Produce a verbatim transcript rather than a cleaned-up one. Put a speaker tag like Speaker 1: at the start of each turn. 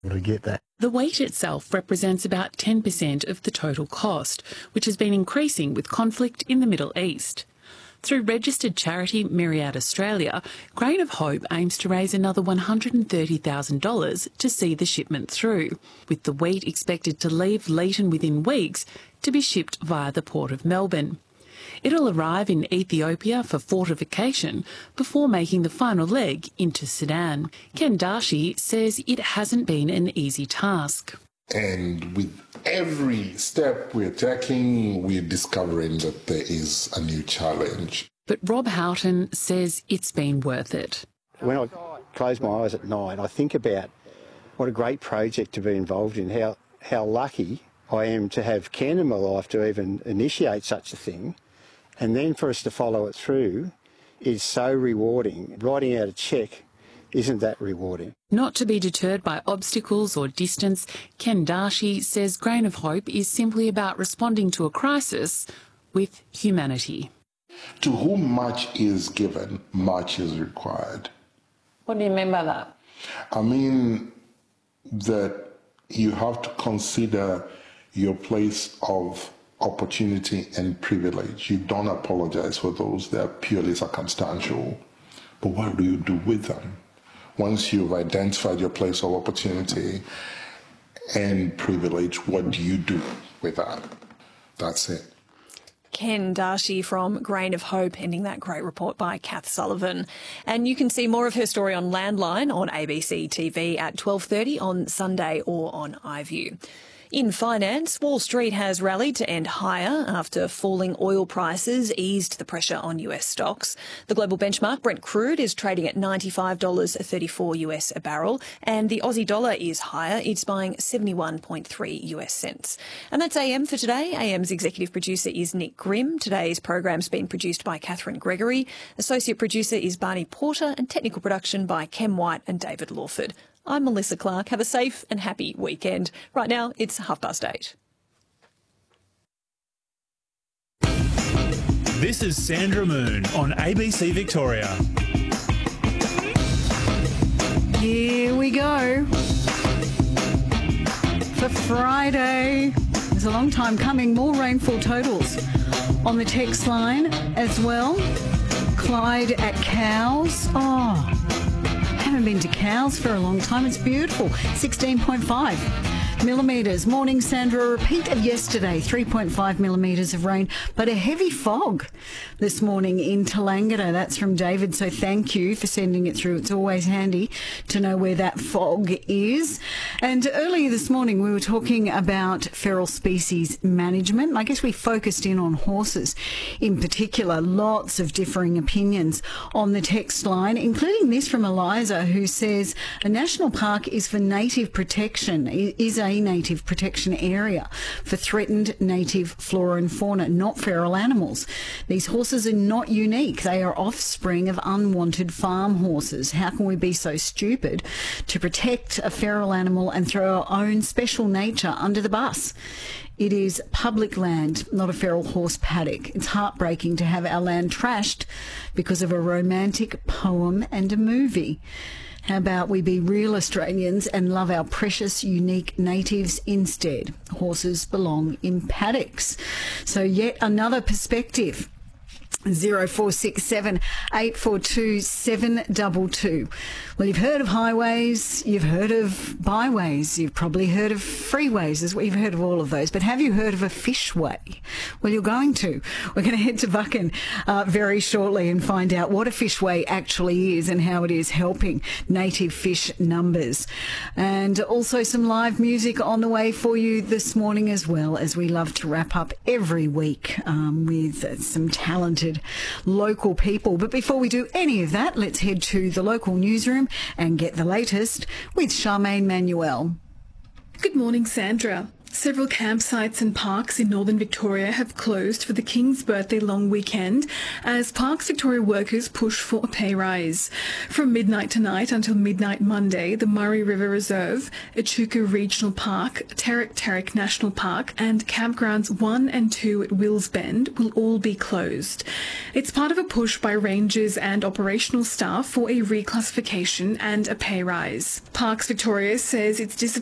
Speaker 1: to get that.
Speaker 2: The weight itself represents about ten percent of the total cost, which has been increasing with conflict in the Middle East. Through registered charity Myriad Australia, Grain of Hope aims to raise another one hundred thirty thousand dollars to see the shipment through, with the wheat expected to leave Leeton within weeks to be shipped via the Port of Melbourne. It'll arrive in Ethiopia for fortification before making the final leg into Sudan. Ken Darshi says it hasn't been an easy task.
Speaker 3: And with every step we're taking, we're discovering that there is a new challenge.
Speaker 2: But Rob Houghton says it's been worth it.
Speaker 1: When I close my eyes at night, I think about what a great project to be involved in, how, how lucky I am to have Ken in my life to even initiate such a thing. And then for us to follow it through is so rewarding. Writing out a cheque isn't that rewarding.
Speaker 2: Not to be deterred by obstacles or distance, Ken Darshi says Grain of Hope is simply about responding to a crisis with humanity.
Speaker 3: To whom much is given, much is required.
Speaker 2: What do you mean by that?
Speaker 3: I mean that you have to consider your place of opportunity and privilege. You don't apologize for those that are purely circumstantial. But what do you do with them? Once you've identified your place of opportunity and privilege, what do you do with that? That's it.
Speaker 4: Ken Darshi from Grain of Hope, ending that great report by Kath Sullivan. And you can see more of her story on Landline on A B C T V at twelve thirty on Sunday or on iView. In finance, Wall Street has rallied to end higher after falling oil prices eased the pressure on U S stocks. The global benchmark Brent crude is trading at ninety-five dollars thirty-four US a barrel, and the Aussie dollar is higher. It's buying seventy-one point three US cents. And that's A M for today. A M's executive producer is Nick Grimm. Today's program's been produced by Catherine Gregory. Associate producer is Barney Porter, and technical production by Kem White and David Lawford. I'm Melissa Clark. Have a safe and happy weekend. Right now, it's half past eight.
Speaker 5: This is Sandra Moon on A B C Victoria.
Speaker 6: Here we go. For Friday. It's a long time coming. More rainfall totals on the text line as well. Clyde at Cowes. Oh, haven't been to Cowes for a long time. It's beautiful. sixteen point five millimetres. Morning, Sandra. A repeat of yesterday. three point five millimetres of rain, but a heavy fog this morning in Tallangatta. That's from David, so thank you for sending it through. It's always handy to know where that fog is. And earlier this morning, we were talking about feral species management. I guess we focused in on horses in particular. Lots of differing opinions on the text line, including this from Eliza, who says a national park is for native protection, is a native protection area for threatened native flora and fauna, not feral animals. These horses are not unique. They are offspring of unwanted farm horses. How can we be so stupid to protect a feral animal and throw our own special nature under the bus? It is public land, not a feral horse paddock. It's heartbreaking to have our land trashed because of a romantic poem and a movie. How about we be real Australians and love our precious, unique natives instead? Horses belong in paddocks. So yet another perspective. zero four six seven eight four two seven two two. Well, you've heard of highways, you've heard of byways, you've probably heard of freeways, as we've heard of all of those, but have you heard of a fishway? Well, you're going to. We're going to head to Buchan uh, very shortly and find out what a fishway actually is and how it is helping native fish numbers. And also some live music on the way for you this morning as well, as we love to wrap up every week um, with uh, some talented local people. But before we do any of that, let's head to the local newsroom and get the latest with Charmaine Manuel.
Speaker 7: Good morning, Sandra. Several campsites and parks in northern Victoria have closed for the King's Birthday long weekend as Parks Victoria workers push for a pay rise. From midnight tonight until midnight Monday, the Murray River Reserve, Echuca Regional Park, Terek Terek National Park and Campgrounds one and two at Wills Bend will all be closed. It's part of a push by rangers and operational staff for a reclassification and a pay rise. Parks Victoria says it's disappointing